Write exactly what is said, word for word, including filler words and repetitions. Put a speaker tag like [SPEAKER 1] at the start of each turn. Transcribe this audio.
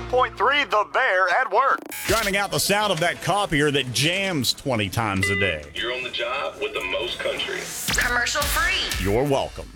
[SPEAKER 1] point three The Bear at work.
[SPEAKER 2] Drowning out the sound of that copier that jams twenty times a day.
[SPEAKER 3] You're on the job with the most country.
[SPEAKER 4] Commercial free.
[SPEAKER 2] You're welcome.